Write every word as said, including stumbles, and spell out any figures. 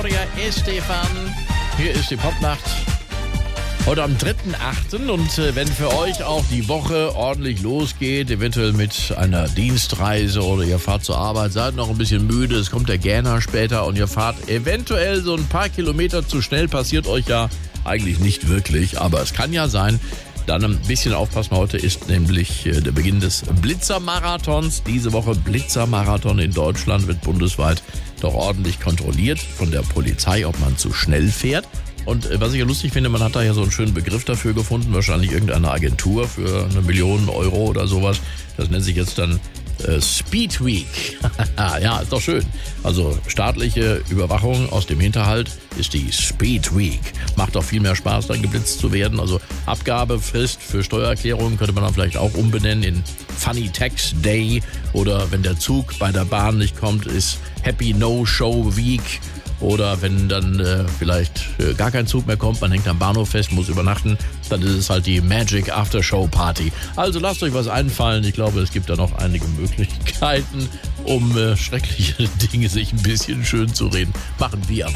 Gloria Estefan. Hier ist die Popnacht. Heute am dritten achten und äh, wenn für euch auch die Woche ordentlich losgeht, eventuell mit einer Dienstreise oder ihr fahrt zur Arbeit, seid noch ein bisschen müde, es kommt der Gähner später und ihr fahrt eventuell so ein paar Kilometer zu schnell, passiert euch ja eigentlich nicht wirklich, aber es kann ja sein. Dann ein bisschen aufpassen, heute ist nämlich äh, der Beginn des Blitzermarathons. Diese Woche Blitzermarathon in Deutschland wird bundesweit doch ordentlich kontrolliert von der Polizei, ob man zu schnell fährt. Und was ich ja lustig finde, man hat da ja so einen schönen Begriff dafür gefunden, wahrscheinlich irgendeine Agentur für eine Million Euro oder sowas. Das nennt sich jetzt dann äh, Speed Week. Ja, ist doch schön. Also staatliche Überwachung aus dem Hinterhalt ist die Speed Week. Macht doch viel mehr Spaß, dann geblitzt zu werden. Also Abgabefrist für Steuererklärungen könnte man dann vielleicht auch umbenennen in Funny Tax Day. Oder wenn der Zug bei der Bahn nicht kommt, ist Happy No Show Week. Oder wenn dann äh, vielleicht äh, gar kein Zug mehr kommt, man hängt am Bahnhof fest, muss übernachten, dann ist es halt die Magic Aftershow Party. Also lasst euch was einfallen. Ich glaube, es gibt da noch einige Möglichkeiten, um äh, schreckliche Dinge sich ein bisschen schön zu reden. Machen wir aber